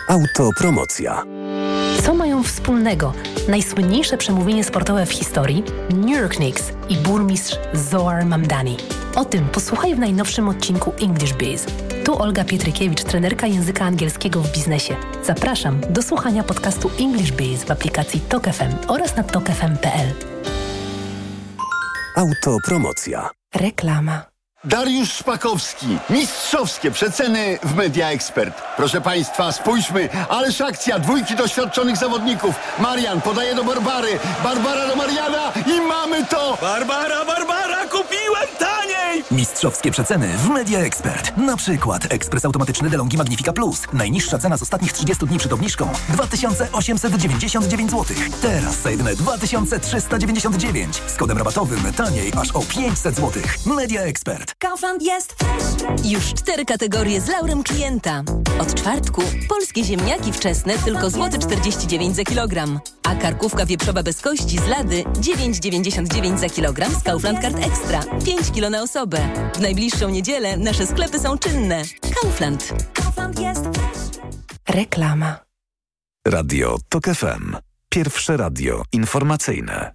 Autopromocja. Co mają wspólnego najsłynniejsze przemówienie sportowe w historii, New York Knicks i burmistrz Zohar Mamdani? O tym posłuchaj w najnowszym odcinku English Biz. Tu Olga Pietrykiewicz, trenerka języka angielskiego w biznesie. Zapraszam do słuchania podcastu English Biz w aplikacji TOK FM oraz na tokfm.pl. Autopromocja. Reklama. Dariusz Szpakowski. Mistrzowskie przeceny w Media Expert. Proszę Państwa, spójrzmy, ależ akcja, dwójki doświadczonych zawodników. Marian podaje do Barbary, Barbara do Mariana i mamy to! Barbara, kupiłem taniej! Mistrzowskie przeceny w Media Expert. Na przykład ekspres automatyczny DeLonghi Magnifica Plus. Najniższa cena z ostatnich 30 dni przed obniżką 2899 zł. Teraz za jedyne 2399. Z kodem rabatowym taniej aż o 500 zł. Media Expert. Kaufland jest już 4 kategorie z laurem klienta. Od czwartku polskie ziemniaki wczesne tylko złoty 49 za kilogram, a karkówka wieprzowa bez kości z Lady 9,99 za kilogram z Kaufland Card Extra. 5 kilo na osobę. W najbliższą niedzielę nasze sklepy są czynne. Kaufland. Kaufland jest. Reklama. Radio TOK FM. Pierwsze radio informacyjne.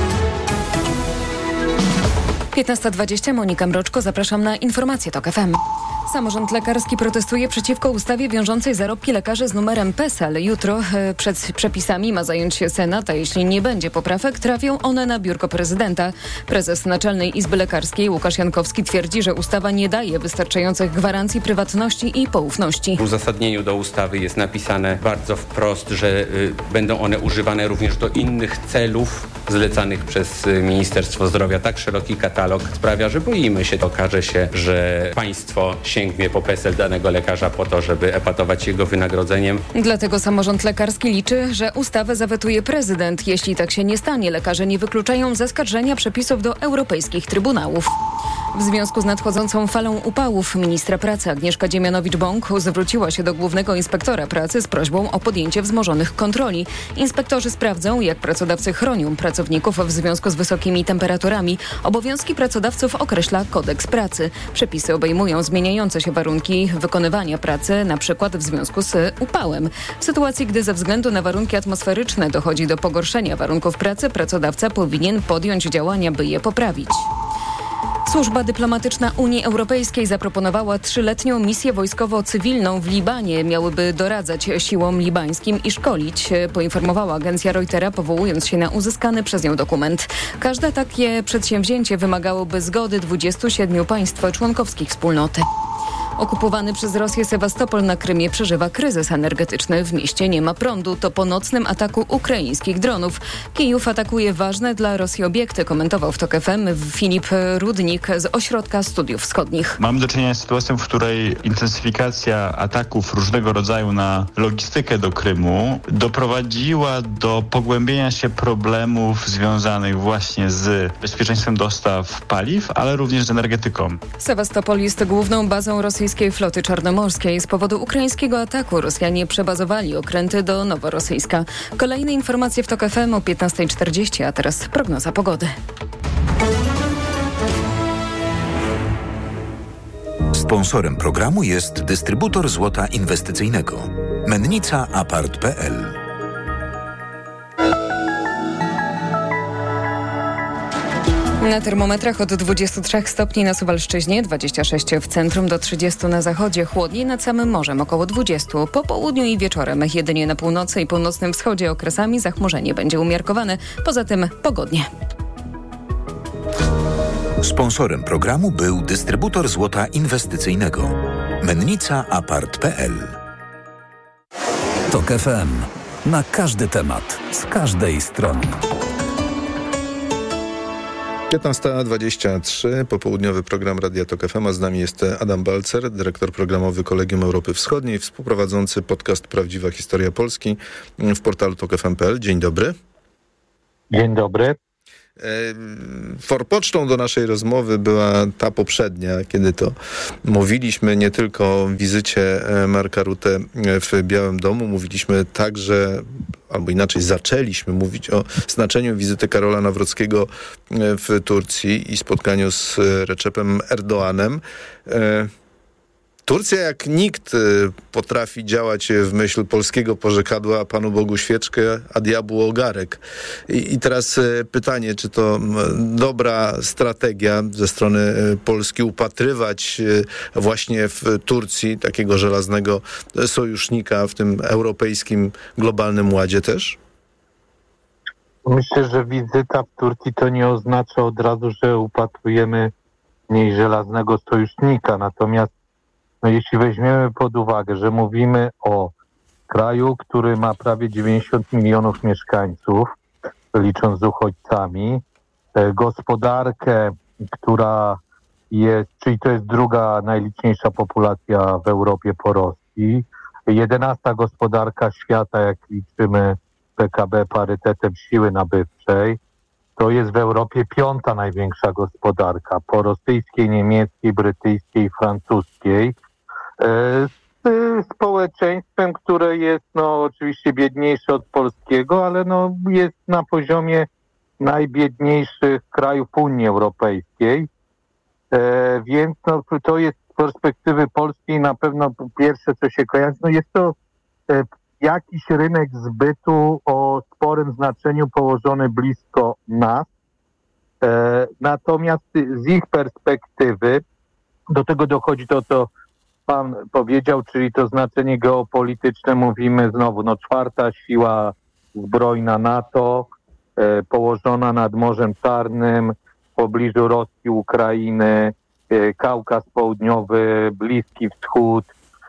15:20, Monika Mroczko, zapraszam na informacje TOK FM. Samorząd lekarski protestuje przeciwko ustawie wiążącej zarobki lekarzy z numerem PESEL. Jutro przed przepisami ma zająć się Senat, a jeśli nie będzie poprawek, trafią one na biurko prezydenta. Prezes Naczelnej Izby Lekarskiej Łukasz Jankowski twierdzi, że ustawa nie daje wystarczających gwarancji prywatności i poufności. W uzasadnieniu do ustawy jest napisane bardzo wprost, że będą one używane również do innych celów zlecanych przez Ministerstwo Zdrowia. Tak szeroki katalog sprawia, że boimy się, okaże się, że państwo sięgnie po PESEL danego lekarza po to, żeby epatować jego wynagrodzeniem. Dlatego samorząd lekarski liczy, że ustawę zawetuje prezydent. Jeśli tak się nie stanie, lekarze nie wykluczają zaskarżenia przepisów do europejskich trybunałów. W związku z nadchodzącą falą upałów ministra pracy Agnieszka Dziemianowicz-Bąk zwróciła się do głównego inspektora pracy z prośbą o podjęcie wzmożonych kontroli. Inspektorzy sprawdzą, jak pracodawcy chronią pracowników w związku z wysokimi temperaturami. Obowiązki pracodawców określa kodeks pracy. Przepisy obejmują zmieniające się warunki wykonywania pracy, np. w związku z upałem. W sytuacji, gdy ze względu na warunki atmosferyczne dochodzi do pogorszenia warunków pracy, pracodawca powinien podjąć działania, by je poprawić. Służba dyplomatyczna Unii Europejskiej zaproponowała 3-letnią misję wojskowo-cywilną w Libanie. Miałyby doradzać siłom libańskim i szkolić, poinformowała agencja Reutera, powołując się na uzyskany przez nią dokument. Każde takie przedsięwzięcie wymagałoby zgody 27 państw członkowskich wspólnoty. Okupowany przez Rosję Sewastopol na Krymie przeżywa kryzys energetyczny. W mieście nie ma prądu. To po nocnym ataku ukraińskich dronów. Kijów atakuje ważne dla Rosji obiekty, komentował w TOK FM Filip Rudnik z Ośrodka Studiów Wschodnich. Mamy do czynienia z sytuacją, w której intensyfikacja ataków różnego rodzaju na logistykę do Krymu doprowadziła do pogłębienia się problemów związanych właśnie z bezpieczeństwem dostaw paliw, ale również z energetyką. Sewastopol jest główną bazą rosyjskiej floty czarnomorskiej. Z powodu ukraińskiego ataku Rosjanie przebazowali okręty do Noworosyjska. Kolejne informacje w TOK FM o 15:40, a teraz prognoza pogody. Sponsorem programu jest dystrybutor złota inwestycyjnego. Mennica Apart.pl. Na termometrach od 23 stopni na Suwalszczyźnie, 26 w centrum, do 30 na zachodzie, chłodniej nad samym morzem, około 20. Po południu i wieczorem jedynie na północy i północnym wschodzie okresami zachmurzenie będzie umiarkowane, poza tym pogodnie. Sponsorem programu był dystrybutor złota inwestycyjnego. Mennica Apart.pl. TOK FM. Na każdy temat, z każdej strony. 15:23, popołudniowy program Radia TOK FM, a z nami jest Adam Balcer, dyrektor programowy Kolegium Europy Wschodniej, współprowadzący podcast Prawdziwa Historia Polski w portalu tokfm.pl. Dzień dobry. Dzień dobry. Forpocztą do naszej rozmowy była ta poprzednia, kiedy to mówiliśmy nie tylko o wizycie Marka Rutte w Białym Domu, mówiliśmy także, albo inaczej zaczęliśmy mówić o znaczeniu wizyty Karola Nawrockiego w Turcji i spotkaniu z Recepem Erdoğanem. Turcja jak nikt potrafi działać w myśl polskiego porzekadła Panu Bogu świeczkę, a diabłu ogarek. I teraz pytanie, czy to dobra strategia ze strony Polski upatrywać właśnie w Turcji takiego żelaznego sojusznika w tym europejskim, globalnym ładzie też? Myślę, że wizyta w Turcji to nie oznacza od razu, że upatrujemy w niej żelaznego sojusznika. Natomiast jeśli weźmiemy pod uwagę, że mówimy o kraju, który ma prawie 90 milionów mieszkańców, licząc z uchodźcami, gospodarkę, która jest, czyli to jest druga najliczniejsza populacja w Europie po Rosji, 11. gospodarka świata, jak liczymy PKB parytetem siły nabywczej, to jest w Europie 5. największa gospodarka po rosyjskiej, niemieckiej, brytyjskiej, francuskiej. Z społeczeństwem, które jest oczywiście biedniejsze od polskiego, ale jest na poziomie najbiedniejszych krajów Unii Europejskiej. Więc to jest z perspektywy polskiej na pewno pierwsze, co się kojarzy, jest to jakiś rynek zbytu o sporym znaczeniu położony blisko nas. Natomiast z ich perspektywy do tego dochodzi to, co Pan powiedział, czyli to znaczenie geopolityczne. Mówimy znowu, 4. siła zbrojna NATO, położona nad Morzem Czarnym, w pobliżu Rosji, Ukrainy, Kaukaz Południowy, Bliski Wschód,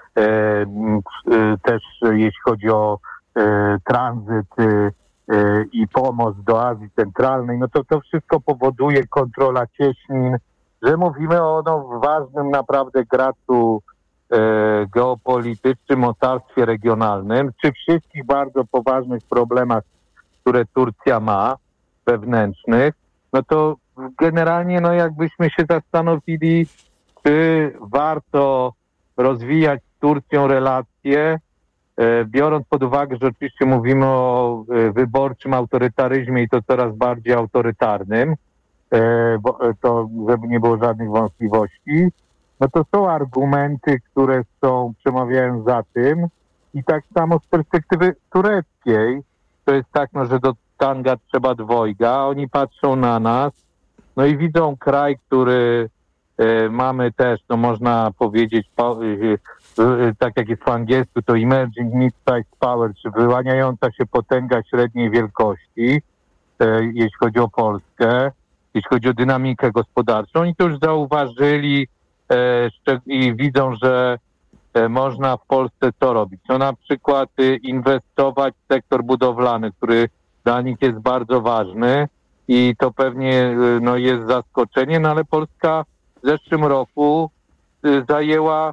też jeśli chodzi o tranzyt i pomoc do Azji Centralnej, to wszystko powoduje kontrola cieśnin, że mówimy o ważnym naprawdę graczu geopolitycznym, mocarstwie regionalnym, przy wszystkich bardzo poważnych problemach, które Turcja ma, wewnętrznych, to generalnie jakbyśmy się zastanowili, czy warto rozwijać z Turcją relacje, biorąc pod uwagę, że oczywiście mówimy o wyborczym autorytaryzmie i to coraz bardziej autorytarnym, bo to żeby nie było żadnych wątpliwości, to są argumenty, które przemawiają za tym i tak samo z perspektywy tureckiej, to jest tak, że do tanga trzeba dwojga, oni patrzą na nas, i widzą kraj, który mamy też, można powiedzieć, tak jak jest po angielsku, to emerging mid-sized power, czy wyłaniająca się potęga średniej wielkości, jeśli chodzi o Polskę, jeśli chodzi o dynamikę gospodarczą. Oni to już zauważyli i widzą, że można w Polsce co robić. Na przykład inwestować w sektor budowlany, który dla nich jest bardzo ważny i to pewnie jest zaskoczenie, ale Polska w zeszłym roku zajęła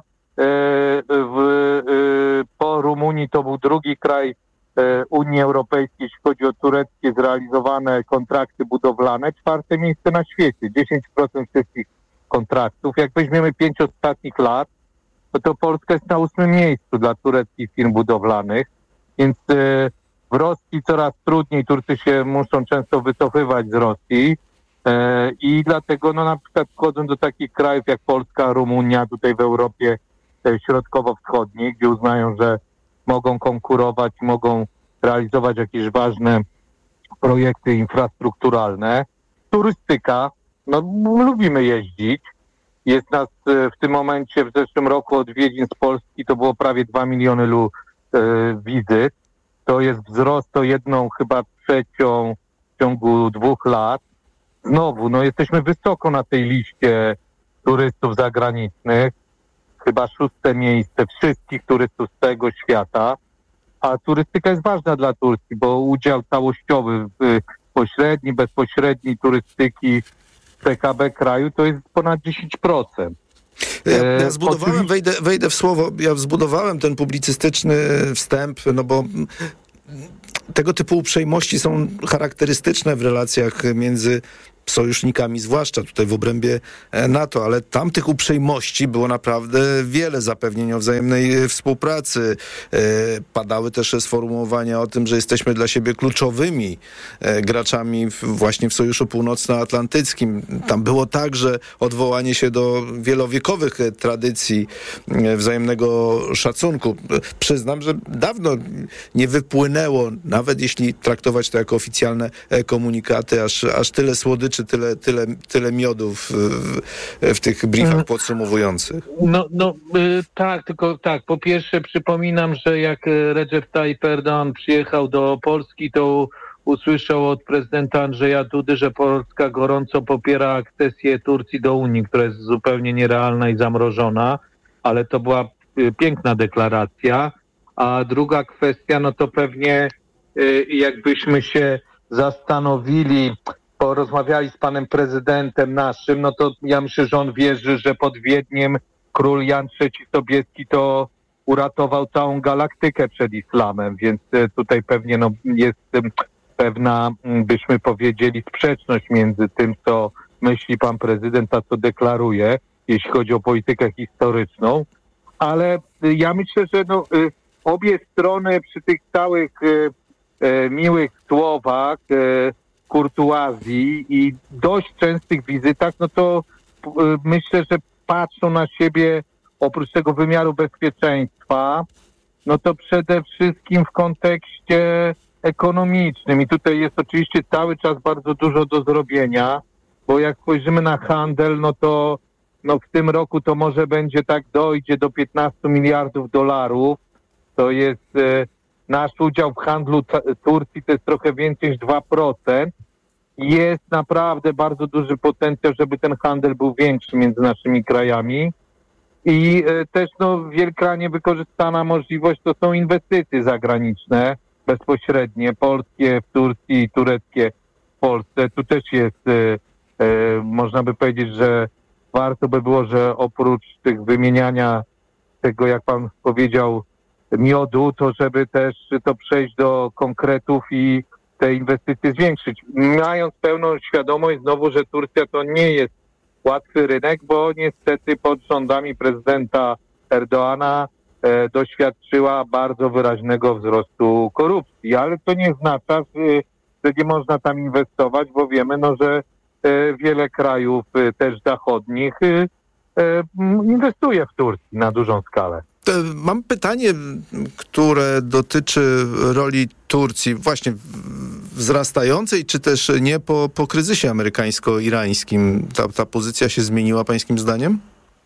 po Rumunii, to był drugi kraj Unii Europejskiej, jeśli chodzi o tureckie zrealizowane kontrakty budowlane, 4. miejsce na świecie, 10% wszystkich kontraktów. Jak weźmiemy 5 ostatnich lat, to Polska jest na 8. miejscu dla tureckich firm budowlanych, więc w Rosji coraz trudniej, Turcy się muszą często wycofywać z Rosji i dlatego na przykład wchodzą do takich krajów jak Polska, Rumunia, tutaj w Europie Środkowo-Wschodniej, gdzie uznają, że mogą konkurować, mogą realizować jakieś ważne projekty infrastrukturalne. Turystyka, lubimy jeździć. Jest nas w tym momencie, w zeszłym roku odwiedzin z Polski to było prawie 2 miliony wizyt. To jest wzrost o 1 chyba 1/3 w ciągu 2 lat. Znowu, jesteśmy wysoko na tej liście turystów zagranicznych. Chyba 6. miejsce wszystkich turystów z całego świata. A turystyka jest ważna dla Turcji, bo udział całościowy, pośredni, bezpośredni turystyki w PKB kraju to jest ponad 10%. Ja zbudowałem, wejdę w słowo, ja zbudowałem ten publicystyczny wstęp, bo tego typu uprzejmości są charakterystyczne w relacjach między sojusznikami, zwłaszcza tutaj w obrębie NATO, ale tam tych uprzejmości było naprawdę wiele, zapewnień o wzajemnej współpracy. Padały też sformułowania o tym, że jesteśmy dla siebie kluczowymi graczami właśnie w Sojuszu Północnoatlantyckim. Tam było także odwołanie się do wielowiekowych tradycji wzajemnego szacunku. Przyznam, że dawno nie wypłynęło, nawet jeśli traktować to jako oficjalne komunikaty, aż tyle słodyczy, tyle miodów w tych briefach podsumowujących. Tak, po pierwsze przypominam, że jak Recep Tayyip Erdoğan przyjechał do Polski, to usłyszał od prezydenta Andrzeja Dudy, że Polska gorąco popiera akcesję Turcji do Unii, która jest zupełnie nierealna i zamrożona, ale to była piękna deklaracja. A druga kwestia, no to pewnie jakbyśmy się zastanowili, porozmawiali z panem prezydentem naszym, no to ja myślę, że on wierzy, że pod Wiedniem król Jan III Sobieski to uratował całą galaktykę przed islamem, więc tutaj pewnie jest pewna, byśmy powiedzieli, sprzeczność między tym, co myśli pan prezydent, a co deklaruje, jeśli chodzi o politykę historyczną. Ale ja myślę, że obie strony przy tych całych miłych słowach, kurtuazji i dość częstych wizytach, no to myślę, że patrzą na siebie oprócz tego wymiaru bezpieczeństwa, no to przede wszystkim w kontekście ekonomicznym. I tutaj jest oczywiście cały czas bardzo dużo do zrobienia, bo jak spojrzymy na handel, no to w tym roku to może będzie dojdzie do 15 miliardów dolarów. To jest nasz udział w handlu Turcji, to jest trochę więcej niż 2%. Jest naprawdę bardzo duży potencjał, żeby ten handel był większy między naszymi krajami. I też wielka niewykorzystana możliwość to są inwestycje zagraniczne, bezpośrednie, polskie w Turcji i tureckie w Polsce. Tu też jest, można by powiedzieć, że warto by było, że oprócz tych wymieniania tego, jak pan powiedział, miodu, to żeby też to przejść do konkretów i te inwestycje zwiększyć. Mając pełną świadomość znowu, że Turcja to nie jest łatwy rynek, bo niestety pod rządami prezydenta Erdoğana doświadczyła bardzo wyraźnego wzrostu korupcji. Ale to nie oznacza, że nie można tam inwestować, bo wiemy, że wiele krajów też zachodnich inwestuje w Turcji na dużą skalę. Mam pytanie, które dotyczy roli Turcji właśnie wzrastającej, czy też nie po kryzysie amerykańsko-irańskim. Ta pozycja się zmieniła pańskim zdaniem?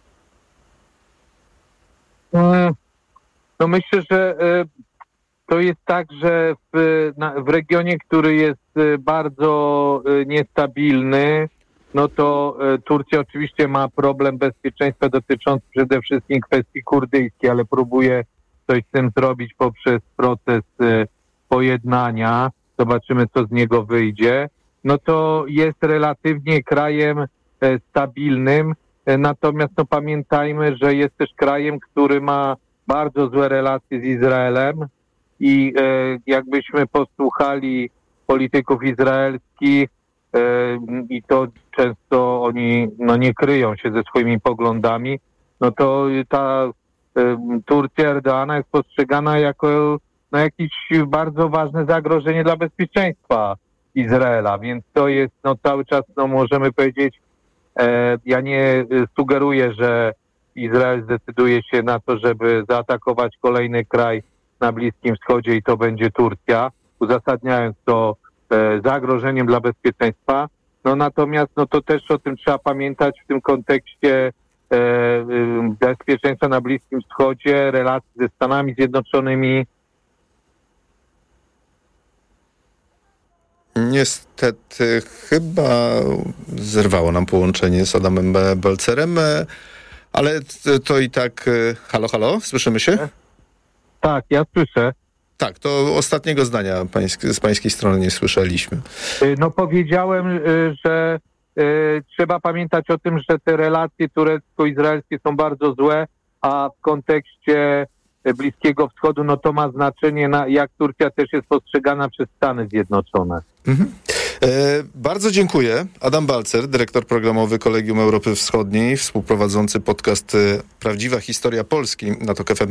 Myślę, że to jest tak, że w regionie, który jest bardzo niestabilny, no to Turcja oczywiście ma problem bezpieczeństwa dotyczący przede wszystkim kwestii kurdyjskiej, ale próbuje coś z tym zrobić poprzez proces pojednania. Zobaczymy, co z niego wyjdzie. No to jest relatywnie krajem stabilnym, natomiast pamiętajmy, że jest też krajem, który ma bardzo złe relacje z Izraelem i jakbyśmy posłuchali polityków izraelskich, i to często oni nie kryją się ze swoimi poglądami, no to ta Turcja Erdoğana jest postrzegana jako jakieś bardzo ważne zagrożenie dla bezpieczeństwa Izraela, więc to jest cały czas, możemy powiedzieć, ja nie sugeruję, że Izrael zdecyduje się na to, żeby zaatakować kolejny kraj na Bliskim Wschodzie i to będzie Turcja, uzasadniając to zagrożeniem dla bezpieczeństwa. Natomiast to też o tym trzeba pamiętać w tym kontekście bezpieczeństwa na Bliskim Wschodzie, relacji ze Stanami Zjednoczonymi. Niestety chyba zerwało nam połączenie z Adamem Balcerem, ale to i tak... Halo, słyszymy się? Tak, ja słyszę. Tak, to ostatniego zdania z pańskiej strony nie słyszeliśmy. Powiedziałem, że trzeba pamiętać o tym, że te relacje turecko-izraelskie są bardzo złe, a w kontekście Bliskiego Wschodu, to ma znaczenie, jak Turcja też jest postrzegana przez Stany Zjednoczone. Bardzo dziękuję. Adam Balcer, dyrektor programowy Kolegium Europy Wschodniej, współprowadzący podcast Prawdziwa Historia Polski na TOK FM.